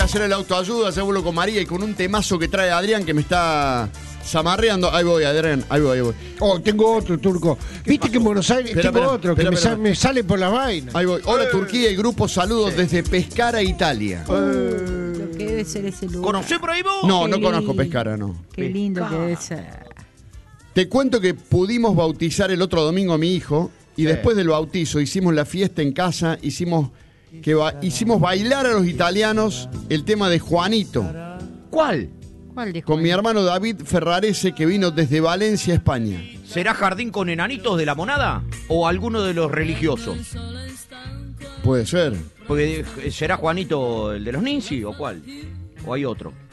hacer el autoayuda, ya vuelvo con María y con un temazo que trae Adrián que me está zamarreando. Ahí voy, Adrián, ahí voy. Oh, tengo otro, Turco. Viste que en Buenos Aires tengo otro que me sale por la vaina. Ahí voy. Hola, Turquía y grupo, saludos desde Pescara, Italia. Lo que debe ser ese lugar. ¿Conocés por ahí vos? No, no conozco Pescara, no. Qué lindo que debe ser. Te cuento que pudimos bautizar el otro domingo a mi hijo y después del bautizo hicimos la fiesta en casa, hicimos bailar a los italianos el tema de Juanito. ¿Cuál? ¿Cuál de Con mi hermano David Ferrarese, que vino desde Valencia, España. ¿Será Jardín con Enanitos de la Monada? ¿O alguno de los religiosos? Puede ser. Porque ¿será Juanito el de los Ninsi o cuál? ¿O hay otro?